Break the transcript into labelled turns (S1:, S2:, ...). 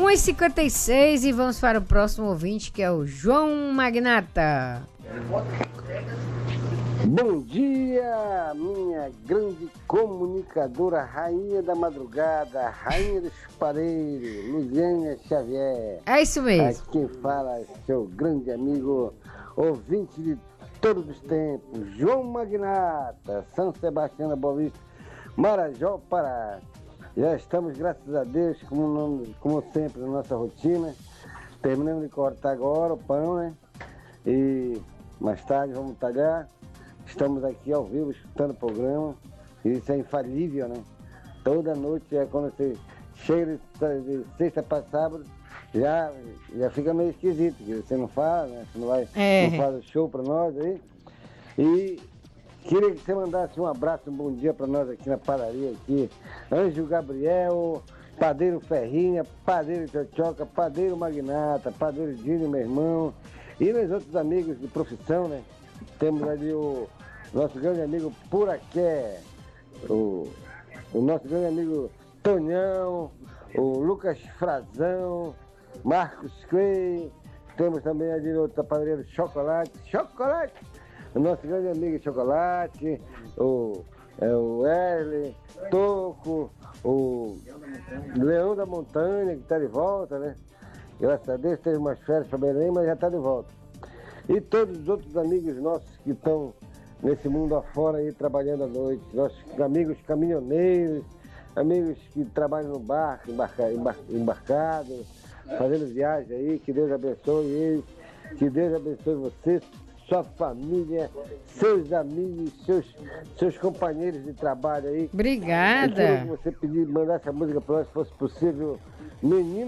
S1: 1h56 e vamos para o próximo ouvinte, que é o João Magnata.
S2: Bom dia, minha grande comunicadora, rainha da madrugada, rainha dos pareiros, Luziânia Xavier.
S1: É isso mesmo.
S2: Aqui quem fala é seu grande amigo, ouvinte de todos os tempos, João Magnata, São Sebastião da Boa Vista, Marajó, Pará. Já estamos, graças a Deus, como sempre, na nossa rotina. Terminamos de cortar agora o pão, né? E mais tarde vamos talhar. Estamos aqui ao vivo, escutando o programa. Isso é infalível, né? Toda noite, quando você chega de sexta para sábado, já fica meio esquisito, que você não fala, né? Você não faz o show para nós aí. E queria que você mandasse um abraço, um bom dia para nós aqui na padaria aqui. Anjo Gabriel, Padeiro Ferrinha, Padeiro Tchotchoca, Padeiro Magnata, Padeiro Dino, meu irmão. E meus outros amigos de profissão, né? Temos ali o nosso grande amigo Puraqué, o nosso grande amigo Tonhão, o Lucas Frazão, Marcos Clay. Temos também ali outra padaria Chocolate, o nosso grande amigo Chocolate, o Wesley, Toco, o Leão da Montanha, que está de volta, né? Graças a Deus teve umas férias para Belém, mas já está de volta. E todos os outros amigos nossos que estão nesse mundo afora aí trabalhando à noite, nossos amigos caminhoneiros, amigos que trabalham no barco, embarcados, fazendo viagem aí, que Deus abençoe eles, que Deus abençoe você, sua família, seus amigos, seus companheiros de trabalho aí.
S1: Obrigada.
S2: Eu queria que você mandar essa música para nós, se fosse possível, Menino